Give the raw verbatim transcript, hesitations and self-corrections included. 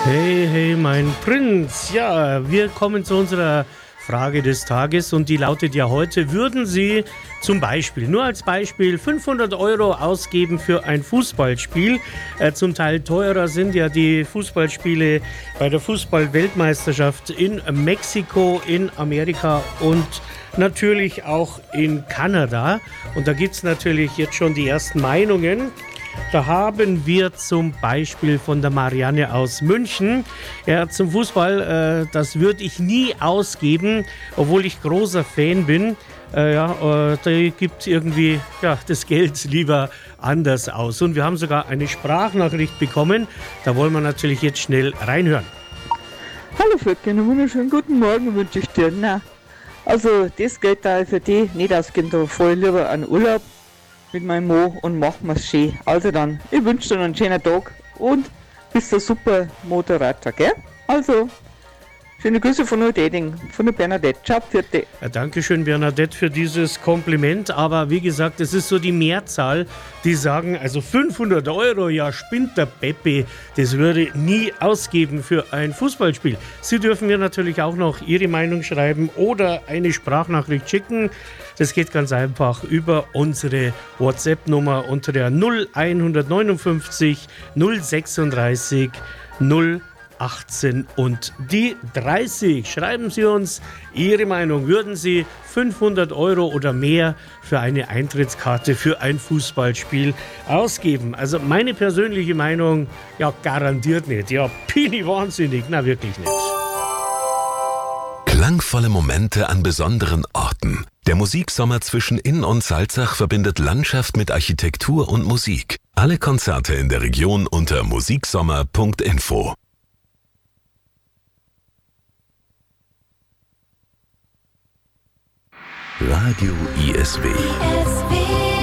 Hey, hey, mein Prinz. Ja, wir kommen zu unserer Frage des Tages und die lautet ja heute: Würden Sie zum Beispiel, nur als Beispiel, fünfhundert Euro ausgeben für ein Fußballspiel? Äh, zum Teil teurer sind ja die Fußballspiele bei der Fußball-Weltmeisterschaft in Mexiko, in Amerika und natürlich auch in Kanada. Und da gibt es natürlich jetzt schon die ersten Meinungen. Da haben wir zum Beispiel von der Marianne aus München. Ja, zum Fußball, äh, das würde ich nie ausgeben, obwohl ich großer Fan bin. Äh, ja, äh, da gibt irgendwie ja, das Geld lieber anders aus. Und wir haben sogar eine Sprachnachricht bekommen. Da wollen wir natürlich jetzt schnell reinhören. Hallo Völker, einen wunderschönen guten Morgen wünsche ich dir. Na, also das Geld da für die nicht ausgeben, da fahre ich lieber einen Urlaub mit meinem Mo und machen wir's schön. Also dann, ich wünsche dir noch einen schönen Tag und bist ein super Moderator, gell? Also, schöne Grüße von Neudeding, von der Bernadette. Ciao, vierte. Ja, Dankeschön, Bernadette, für dieses Kompliment. Aber wie gesagt, es ist so die Mehrzahl, die sagen, also fünfhundert Euro, ja, spinnt der Peppi, das würde nie ausgeben für ein Fußballspiel. Sie dürfen mir natürlich auch noch Ihre Meinung schreiben oder eine Sprachnachricht schicken. Das geht ganz einfach über unsere WhatsApp-Nummer unter der null einhundertneunundfünfzig null sechsunddreißig null achtzehn und die dreißig. Schreiben Sie uns Ihre Meinung. Würden Sie fünfhundert Euro oder mehr für eine Eintrittskarte für ein Fußballspiel ausgeben? Also meine persönliche Meinung, ja, garantiert nicht. Ja, Pini wahnsinnig. Na, wirklich nicht. Klangvolle Momente an besonderen Orten. Der Musiksommer zwischen Inn und Salzach verbindet Landschaft mit Architektur und Musik. Alle Konzerte in der Region unter musiksommer punkt info. Radio I S W.